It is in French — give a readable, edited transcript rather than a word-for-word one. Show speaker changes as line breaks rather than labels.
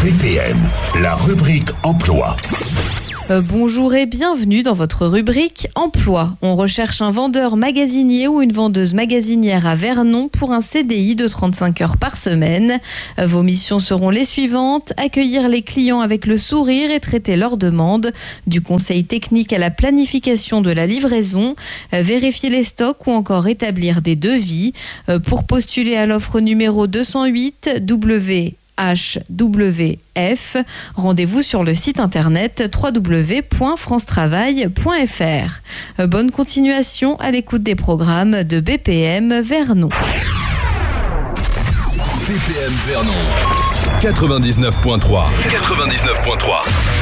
BPM, la rubrique emploi.
Bonjour et bienvenue dans votre rubrique Emploi. On recherche un vendeur magasinier ou une vendeuse magasinière à Vernon pour un CDI de 35 heures par semaine. Vos missions seront les suivantes: accueillir les clients avec le sourire et traiter leurs demandes, du conseil technique à la planification de la livraison, vérifier les stocks ou encore établir des devis. Pour postuler à l'offre numéro 208 WHWF, rendez-vous sur le site internet www.francetravail.fr. Bonne continuation à l'écoute des programmes de BPM Vernon.
BPM Vernon 99.3.